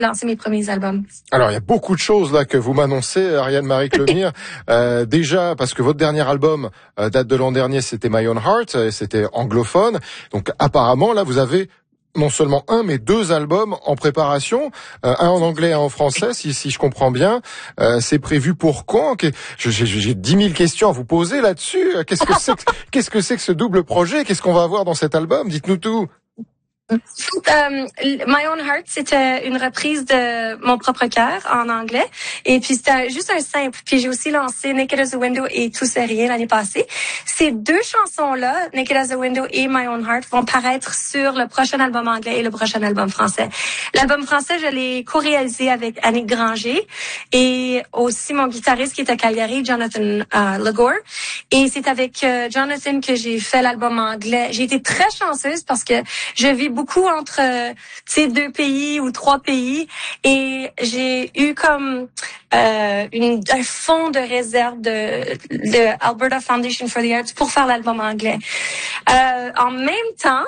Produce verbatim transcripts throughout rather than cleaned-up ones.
lancer mes premiers albums. Alors, il y a beaucoup de choses là que vous m'annoncez, Ariane Marie Clomire. euh, déjà, parce que votre dernier album euh, date de l'an dernier, c'était My Own Heart, et c'était anglophone. Donc, apparemment, là, vous avez non seulement un, mais deux albums en préparation, euh, un en anglais et un en français, si, si je comprends bien. Euh, c'est prévu pour quand? J'ai, j'ai dix mille questions à vous poser là-dessus. Qu'est-ce que c'est que, qu'est-ce que c'est que ce double projet? Qu'est-ce qu'on va avoir dans cet album? Dites-nous tout. Um, My Own Heart, c'était une reprise de Mon propre cœur en anglais. Et puis, c'était juste un simple. Puis, j'ai aussi lancé Naked as a Window et Tout c'est rien l'année passée. Ces deux chansons-là, Naked as a Window et My Own Heart, vont paraître sur le prochain album anglais et le prochain album français. L'album français, je l'ai co-réalisé avec Annick Granger et aussi mon guitariste qui est à Calgary, Jonathan uh, Legore. Et c'est avec uh, Jonathan que j'ai fait l'album anglais. J'ai été très chanceuse parce que je vis beaucoup beaucoup entre ces deux pays ou trois pays et j'ai eu comme euh, une, un fonds de réserve de, de Alberta Foundation for the Arts pour faire l'album anglais. Euh, en même temps,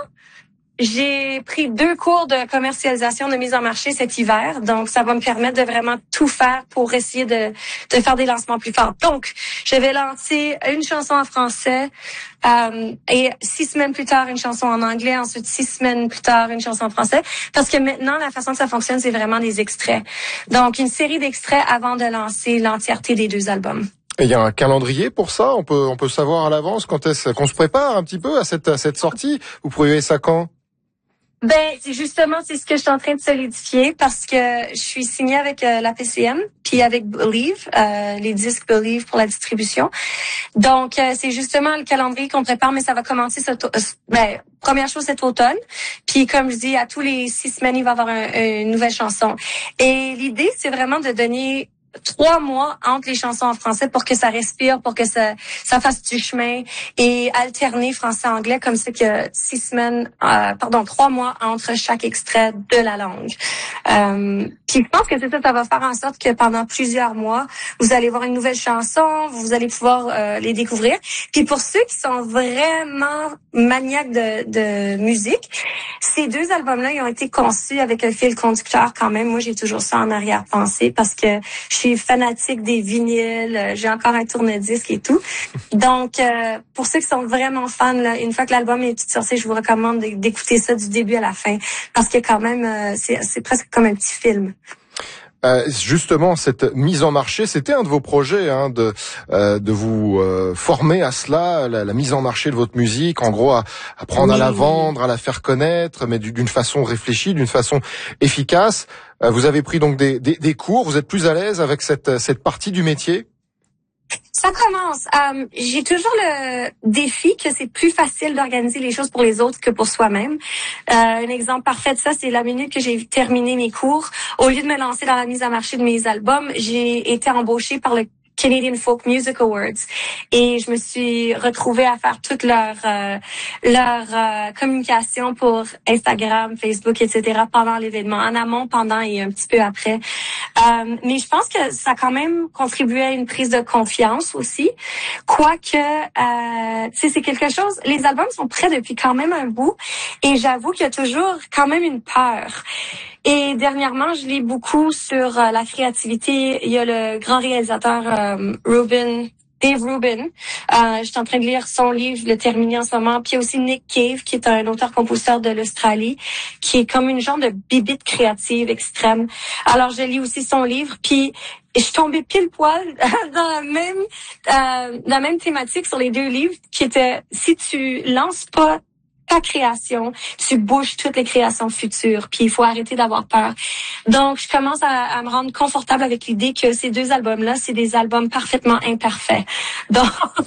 j'ai pris deux cours de commercialisation de mise en marché cet hiver, donc ça va me permettre de vraiment tout faire pour essayer de, de faire des lancements plus forts. Donc, je vais lancer une chanson en français euh, et six semaines plus tard, une chanson en anglais, ensuite six semaines plus tard, une chanson en français, parce que maintenant, la façon que ça fonctionne, c'est vraiment des extraits. Donc, une série d'extraits avant de lancer l'entièreté des deux albums. Et il y a un calendrier pour ça? On peut, on peut savoir à l'avance quand est-ce qu'on se prépare un petit peu à cette, à cette sortie? Vous prévoyez ça quand? Ben, c'est justement, c'est ce que je suis en train de solidifier parce que je suis signée avec euh, la P C M puis avec Believe, euh, les disques Believe pour la distribution. Donc, euh, c'est justement le calendrier qu'on prépare, mais ça va commencer cette, euh, ben, première chose cet automne. Puis, comme je dis, à tous les six semaines, il va y avoir un, une nouvelle chanson. Et l'idée, c'est vraiment de donner trois mois entre les chansons en français pour que ça respire, pour que ça, ça fasse du chemin et alterner français-anglais comme ça que six semaines, euh, pardon, trois mois entre chaque extrait de la langue. Euh, puis je pense que c'est ça, ça va faire en sorte que pendant plusieurs mois, vous allez voir une nouvelle chanson, vous allez pouvoir euh, les découvrir. Puis pour ceux qui sont vraiment maniaques de, de musique, ces deux albums-là, ils ont été conçus avec un fil conducteur quand même. Moi, j'ai toujours ça en arrière-pensée parce que je suis fanatique des vinyles, j'ai encore un tourne-disque et tout. Donc, euh, pour ceux qui sont vraiment fans, là, une fois que l'album est tout sorti, je vous recommande d'écouter ça du début à la fin parce que quand même, euh, c'est, c'est presque comme un petit film. Euh, justement, cette mise en marché, c'était un de vos projets, hein, de euh, de vous euh, former à cela, la, la mise en marché de votre musique, en gros, à apprendre oui. à la vendre, à la faire connaître, mais d'une façon réfléchie, d'une façon efficace. Euh, vous avez pris donc des, des, des cours. Vous êtes plus à l'aise avec cette cette partie du métier? Ça commence. Euh, j'ai toujours le défi que c'est plus facile d'organiser les choses pour les autres que pour soi-même. Euh, un exemple parfait de ça, c'est la minute que j'ai terminé mes cours. Au lieu de me lancer dans la mise en marché de mes albums, j'ai été embauchée par le Canadian Folk Music Awards et je me suis retrouvée à faire toute leur euh, leur euh, communication pour Instagram, Facebook, et cetera pendant l'événement, en amont, pendant et un petit peu après. Euh, mais je pense que ça a quand même contribué à une prise de confiance aussi, quoique euh, tu sais, c'est quelque chose. Les albums sont prêts depuis quand même un bout et j'avoue qu'il y a toujours quand même une peur. Et dernièrement, je lis beaucoup sur euh, la créativité. Il y a le grand réalisateur euh, Rubin, Dave Rubin. Euh, je suis en train de lire son livre, je l'ai terminé en ce moment. Puis il y a aussi Nick Cave, qui est un auteur-compositeur de l'Australie, qui est comme une genre de bibite créative extrême. Alors, je lis aussi son livre. Puis je suis tombée pile poil dans la même euh, dans la même thématique sur les deux livres, qui était si tu lances pas ta création, tu bouges toutes les créations futures, puis il faut arrêter d'avoir peur. Donc, je commence à, à me rendre confortable avec l'idée que ces deux albums-là, c'est des albums parfaitement imparfaits. Donc,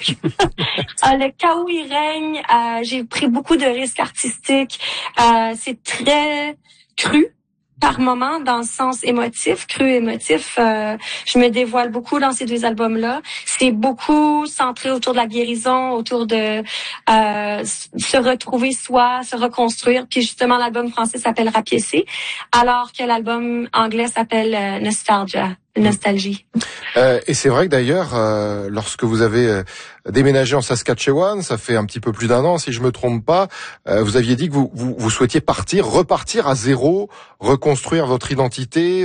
le chaos y règne, euh, j'ai pris beaucoup de risques artistiques, euh, c'est très cru par moment, dans le sens émotif, cru émotif. Euh, je me dévoile beaucoup dans ces deux albums-là. C'est beaucoup centré autour de la guérison, autour de euh, se retrouver soi, se reconstruire. Puis justement, l'album français s'appelle Rapiécé, alors que l'album anglais s'appelle euh, Nostalgia. une nostalgie. Euh, et c'est vrai que d'ailleurs, euh, lorsque vous avez euh, déménagé en Saskatchewan, ça fait un petit peu plus d'un an, si je me trompe pas, euh, vous aviez dit que vous, vous, vous souhaitiez partir, repartir à zéro, reconstruire votre identité,